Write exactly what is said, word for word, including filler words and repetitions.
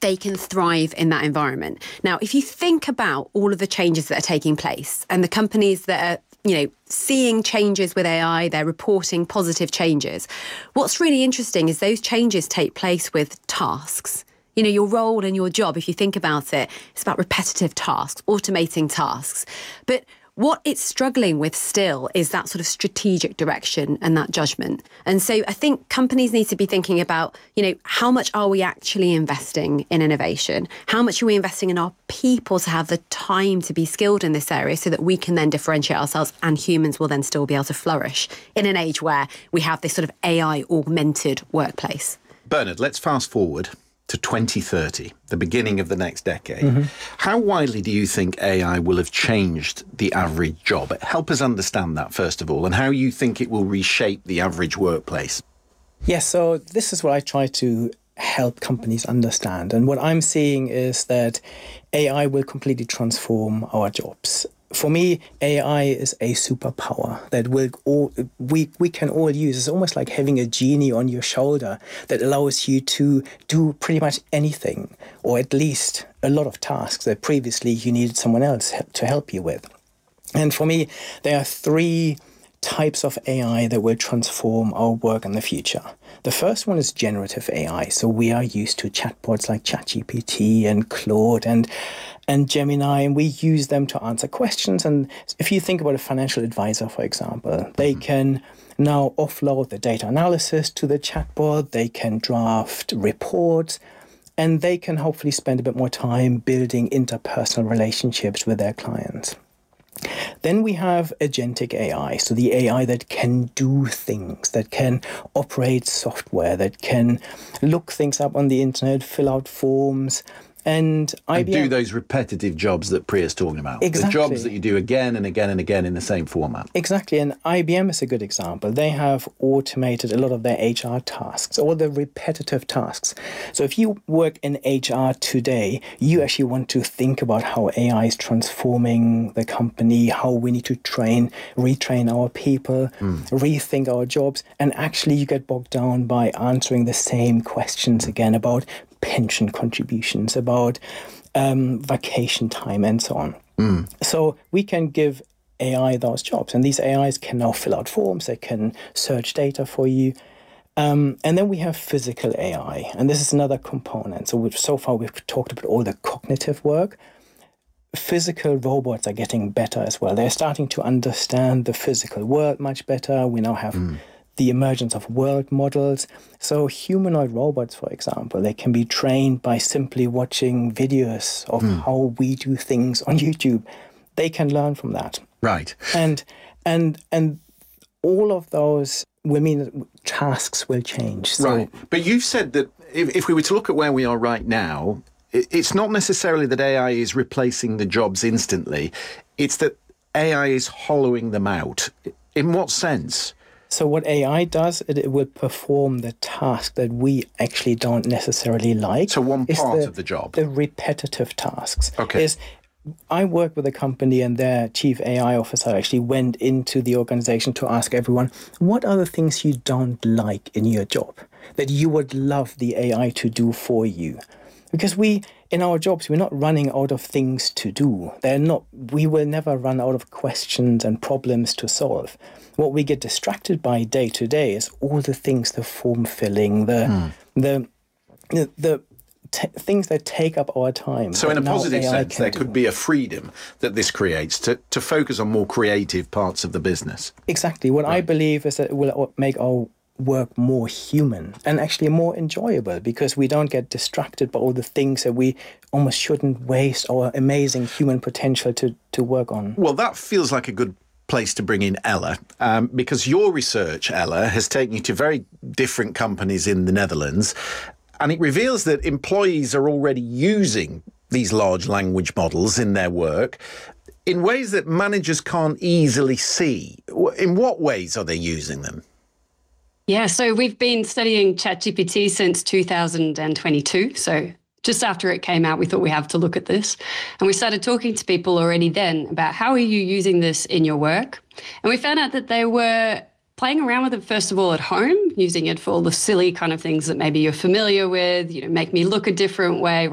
they can thrive in that environment. Now, if you think about all of the changes that are taking place and the companies that are, you know, seeing changes with A I, they're reporting positive changes. What's really interesting is those changes take place with tasks. You know, your role and your job, if you think about it, it's about repetitive tasks, automating tasks. But what it's struggling with still is that sort of strategic direction and that judgment. And so I think companies need to be thinking about, you know, how much are we actually investing in innovation? How much are we investing in our people to have the time to be skilled in this area so that we can then differentiate ourselves and humans will then still be able to flourish in an age where we have this sort of A I augmented workplace? Bernard, let's fast forward to twenty thirty, the beginning of the next decade. Mm-hmm. How widely do you think A I will have changed the average job? Help us understand that, first of all, and how you think it will reshape the average workplace. Yes, so this is what I try to help companies understand. And what I'm seeing is that A I will completely transform our jobs. For me, A I is a superpower that will all, we, we can all use. It's almost like having a genie on your shoulder that allows you to do pretty much anything, or at least a lot of tasks that previously you needed someone else to help you with. And for me, there are three types of A I that will transform our work in the future. The first one is generative A I. So we are used to chatbots like ChatGPT and Claude and and Gemini, and we use them to answer questions. And if you think about a financial advisor, for example, they can now offload the data analysis to the chatbot, they can draft reports, and they can hopefully spend a bit more time building interpersonal relationships with their clients. Then we have agentic A I, so the A I that can do things, that can operate software, that can look things up on the internet, fill out forms, and I B M... And do those repetitive jobs that Priya's talking about. Exactly. The jobs that you do again and again and again in the same format. Exactly, and I B M is a good example. They have automated a lot of their H R tasks, all the repetitive tasks. So if you work in H R today, you actually want to think about how A I is transforming the company, how we need to train, retrain our people, mm. rethink our jobs, and actually you get bogged down by answering the same questions again about pension contributions, about um, vacation time, and so on. Mm. So we can give A I those jobs, and these A Is can now fill out forms, they can search data for you. Um, and then we have physical A I, and this is another component. So we've, so far we've talked about all the cognitive work. Physical robots are getting better as well. They're starting to understand the physical world much better. We now have mm. the emergence of world models. So humanoid robots, for example, they can be trained by simply watching videos of mm. how we do things on YouTube. They can learn from that. Right. And and and all of those will mean that tasks will change. So, right. But you've said that if, if we were to look at where we are right now, it's not necessarily that A I is replacing the jobs instantly. It's that A I is hollowing them out. In what sense? So what A I does, it, it will perform the task that we actually don't necessarily like. So one part the, of the job? The repetitive tasks. Okay. Is, I work with a company and their chief A I officer actually went into the organization to ask everyone, what are the things you don't like in your job that you would love the A I to do for you? Because we, in our jobs, we're not running out of things to do. They're not. We will never run out of questions and problems to solve. What we get distracted by day to day is all the things, the form filling, the mm. the the, the t- things that take up our time. So in a positive sense, there do. could be a freedom that this creates to, to focus on more creative parts of the business. Exactly. What right. I believe is that it will make our work more human and actually more enjoyable, because we don't get distracted by all the things that we almost shouldn't waste our amazing human potential to, to work on. Well, that feels like a good place to bring in Ella, um, because your research, Ella, has taken you to very different companies in the Netherlands, and it reveals that employees are already using these large language models in their work in ways that managers can't easily see. In what ways are they using them? Yeah, so we've been studying ChatGPT since two thousand twenty-two. So just after it came out, we thought we have to look at this. And we started talking to people already then about how are you using this in your work? And we found out that they were playing around with it, first of all, at home, using it for all the silly kind of things that maybe you're familiar with, you know, make me look a different way,